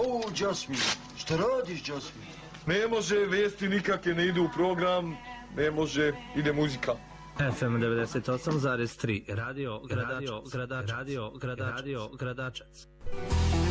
Au, Jasmin, šta radiš, Jasmin? Ne može, vijesti nikakve ne idu u program, ne može, ide muzika. FM 98,3 Radio Gradačac.